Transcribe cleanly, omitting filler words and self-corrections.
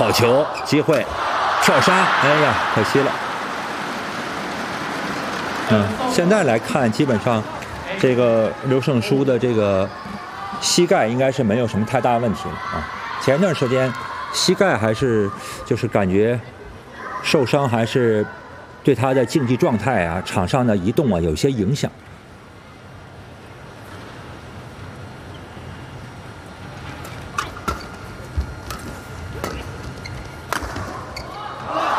好球，机会，跳杀，哎呀，可惜了。现在来看，基本上这个刘胜书的这个膝盖应该是没有什么太大问题了啊。前一段时间膝盖还是就是感觉受伤，还是对他的竞技状态啊、场上的移动啊有些影响。